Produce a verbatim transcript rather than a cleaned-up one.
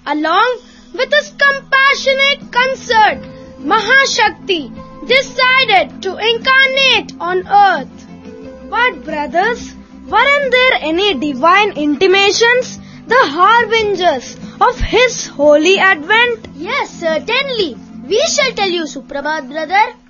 Along with his compassionate concert, Mahashakti decided to incarnate on earth. But brothers, weren't there any divine intimations, the harbingers of his holy advent? Yes, certainly. We shall tell you, Suprabhat brother.